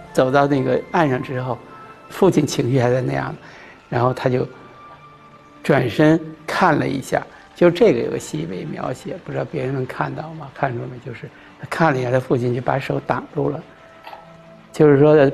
走到那个岸上之后，父亲情绪还在那样，然后他就转身看了一下，就这个有个细微描写，不知道别人能看到吗？看出没？就是他看了一下，他父亲就把手挡住了，就是说